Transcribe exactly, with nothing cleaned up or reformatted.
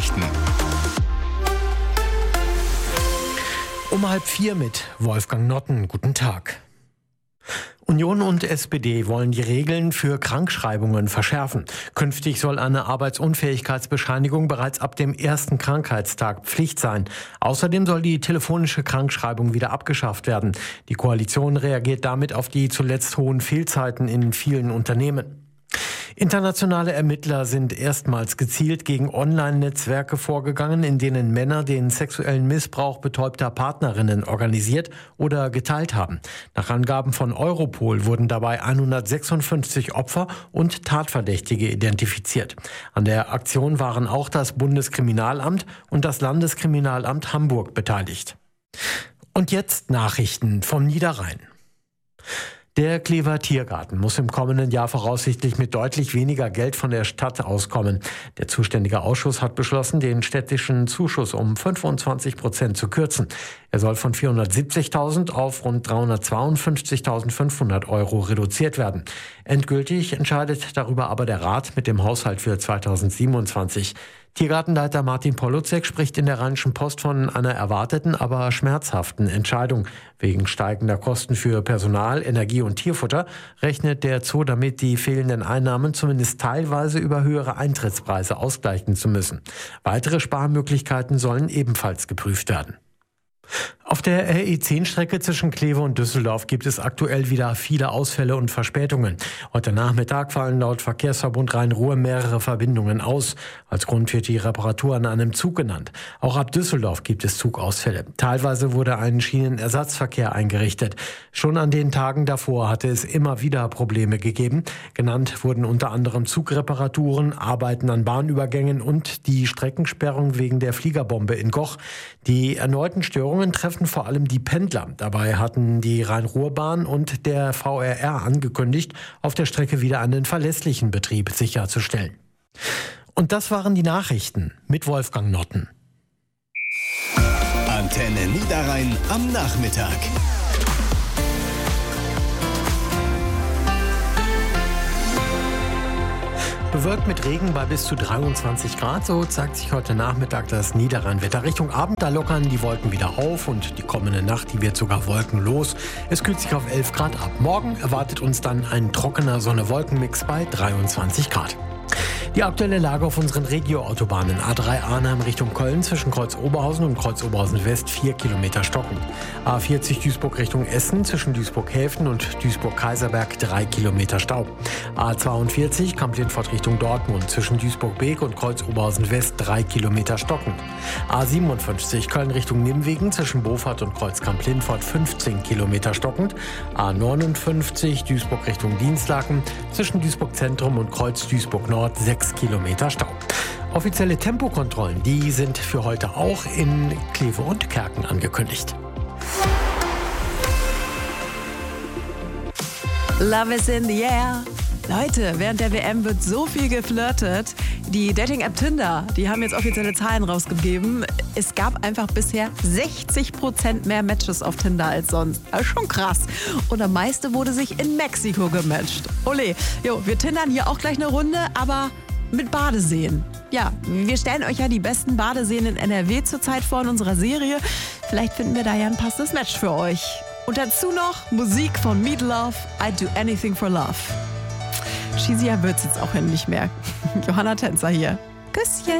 Nachrichten. Um halb vier mit Wolfgang Notten. Guten Tag. Union und S P D wollen die Regeln für Krankschreibungen verschärfen. Künftig soll eine Arbeitsunfähigkeitsbescheinigung bereits ab dem ersten Krankheitstag Pflicht sein. Außerdem soll die telefonische Krankschreibung wieder abgeschafft werden. Die Koalition reagiert damit auf die zuletzt hohen Fehlzeiten in vielen Unternehmen. Internationale Ermittler sind erstmals gezielt gegen Online-Netzwerke vorgegangen, in denen Männer den sexuellen Missbrauch betäubter Partnerinnen organisiert oder geteilt haben. Nach Angaben von Europol wurden dabei hundertsechsundfünfzig Opfer und Tatverdächtige identifiziert. An der Aktion waren auch das Bundeskriminalamt und das Landeskriminalamt Hamburg beteiligt. Und jetzt Nachrichten vom Niederrhein. Der Klever Tiergarten muss im kommenden Jahr voraussichtlich mit deutlich weniger Geld von der Stadt auskommen. Der zuständige Ausschuss hat beschlossen, den städtischen Zuschuss um fünfundzwanzig Prozent zu kürzen. Er soll von vierhundertsiebzigtausend auf rund dreihundertzweiundfünfzigtausendfünfhundert Euro reduziert werden. Endgültig entscheidet darüber aber der Rat mit dem Haushalt für zweitausendsiebenundzwanzig. Tiergartenleiter Martin Poluzek spricht in der Rheinischen Post von einer erwarteten, aber schmerzhaften Entscheidung. Wegen steigender Kosten für Personal, Energie und Tierfutter rechnet der Zoo damit, die fehlenden Einnahmen zumindest teilweise über höhere Eintrittspreise ausgleichen zu müssen. Weitere Sparmöglichkeiten sollen ebenfalls geprüft werden. Auf der R E zehn Strecke zwischen Kleve und Düsseldorf gibt es aktuell wieder viele Ausfälle und Verspätungen. Heute Nachmittag fallen laut Verkehrsverbund Rhein-Ruhr mehrere Verbindungen aus. Als Grund wird die Reparatur an einem Zug genannt. Auch ab Düsseldorf gibt es Zugausfälle. Teilweise wurde ein Schienenersatzverkehr eingerichtet. Schon an den Tagen davor hatte es immer wieder Probleme gegeben. Genannt wurden unter anderem Zugreparaturen, Arbeiten an Bahnübergängen und die Streckensperrung wegen der Fliegerbombe in Goch. Die erneuten Störungen treffen vor allem die Pendler. Dabei hatten die Rhein-Ruhr-Bahn und der V R R angekündigt, auf der Strecke wieder einen verlässlichen Betrieb sicherzustellen. Und das waren die Nachrichten mit Wolfgang Notten. Antenne Niederrhein am Nachmittag. Bewölkt mit Regen bei bis zu dreiundzwanzig Grad, so zeigt sich heute Nachmittag das Niederrheinwetter. Richtung Abend, da lockern die Wolken wieder auf und die kommende Nacht, die wird sogar wolkenlos. Es kühlt sich auf elf Grad ab. Morgen erwartet uns dann ein trockener Sonne-Wolken-Mix bei dreiundzwanzig Grad. Die aktuelle Lage auf unseren Regioautobahnen. A drei Arnhem Richtung Köln zwischen Kreuz Oberhausen und Kreuz Oberhausen West vier Kilometer stocken. A vierzig Duisburg Richtung Essen zwischen Duisburg-Häfen und Duisburg-Kaiserberg drei Kilometer Stau. A zweiundvierzig Kamp-Lindfort Richtung Dortmund zwischen Duisburg-Beek und Kreuz Oberhausen West drei Kilometer stocken. A siebenundfünfzig Köln Richtung Nimwegen zwischen Beaufort und Kreuz Kamp-Lindfort fünfzehn Kilometer stockend. A neunundfünfzig Duisburg Richtung Dienstlaken zwischen Duisburg Zentrum und Kreuz Duisburg Nord sechs Kilometer Stau. Offizielle Tempokontrollen, die sind für heute auch in Kleve und Kerken angekündigt. Love is in the air. Leute, während der W M wird so viel geflirtet. Die Dating-App Tinder, die haben jetzt offizielle Zahlen rausgegeben. Es gab einfach bisher sechzig Prozent mehr Matches auf Tinder als sonst. Das ist schon krass. Und am meisten wurde sich in Mexiko gematcht. Ole, jo, wir tindern hier auch gleich eine Runde, aber mit Badeseen. Ja, wir stellen euch ja die besten Badeseen in N R W zurzeit vor in unserer Serie. Vielleicht finden wir da ja ein passendes Match für euch. Und dazu noch Musik von Meat Love, I'd Do Anything for Love. Schießiger wird's jetzt auch hin nicht mehr. Johanna Tänzer hier. Küsschen.